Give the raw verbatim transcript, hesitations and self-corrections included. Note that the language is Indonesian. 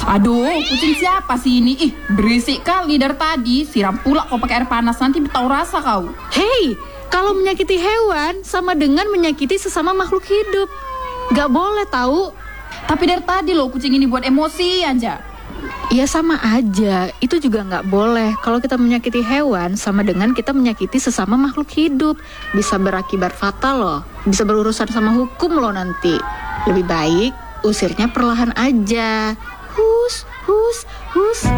Aduh, kucing siapa sih ini? Ih, berisik kali dari tadi. Siram pula kau pakai air panas, nanti tahu rasa kau. Hei, kalau menyakiti hewan sama dengan menyakiti sesama makhluk hidup. Gak boleh tahu. Tapi dari tadi loh kucing ini buat emosi aja. Ya sama aja, itu juga gak boleh. Kalau kita menyakiti hewan sama dengan kita menyakiti sesama makhluk hidup. Bisa berakibat fatal loh. Bisa berurusan sama hukum loh nanti. Lebih baik usirnya perlahan aja. Hus, hus, hus.